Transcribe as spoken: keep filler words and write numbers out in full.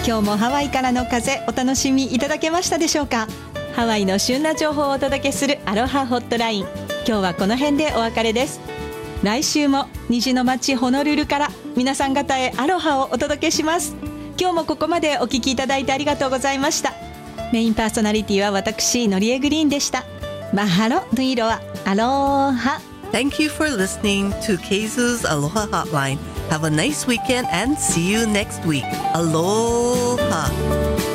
今日もハワイからの風お楽しみいただけましたでしょうか。ハワイの旬な情報をお届けするアロハホットライン、今日はこの辺でお別れです。来週も虹の街ホノルルから皆さん方へアロハをお届けします。今日もここまでお聞きいただいてありがとうございました。メインパーソナリティは私のりえグリーンでした。マハロヌイロアアロハ。 Thank you for listening to Keizu's Aloha Hotline. Have a nice weekend and see you next week. Aloha.